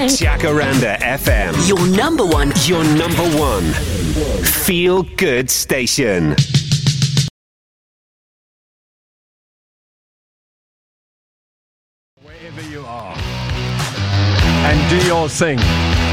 Jacaranda FM. Your number one. Feel good station. Wherever you are. And do your thing.